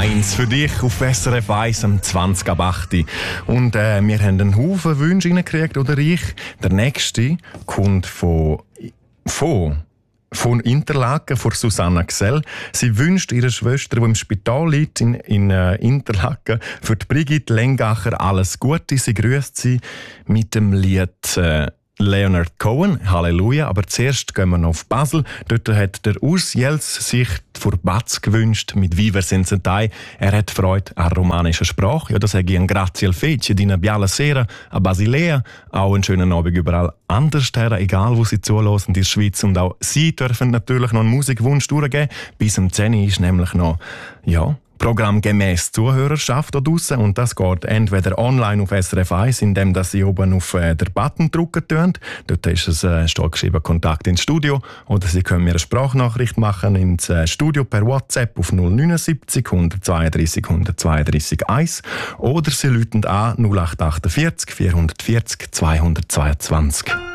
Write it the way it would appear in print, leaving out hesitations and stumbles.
1 für dich auf SRF 1 am 20 ab 8. Und wir haben einen Haufen Wünsche reingekriegt, oder ich. Der nächste kommt von Interlaken, von Susanna Gsell. Sie wünscht ihrer Schwester, die im Spital liegt in Interlaken, für die Brigitte Lengacher alles Gute. Sie grüßt sie mit dem Lied Leonard Cohen, Halleluja. Aber zuerst gehen wir noch auf Basel. Dort hat der Urs Jels sich vor Batz gewünscht mit Viver Sensentai. Er hat Freude an romanischer Sprache. Ja, das sage ich an Grazie al Fece, dina Biala Sera, a Basilea. Auch einen schönen Abend überall anders her, egal wo sie zuhören in der Schweiz. Und auch sie dürfen natürlich noch einen Musikwunsch durchgeben. Bis um 10 Uhr ist nämlich noch, programmgemäss Zuhörerschaft da draussen. Und das geht entweder online auf SRF 1, indem Sie oben auf den Button drücken tun. Dort ist es steht geschrieben Kontakt ins Studio. Oder Sie können mir eine Sprachnachricht machen ins Studio per WhatsApp auf 079 132 132 1. Oder Sie rufen an 0848 440 222.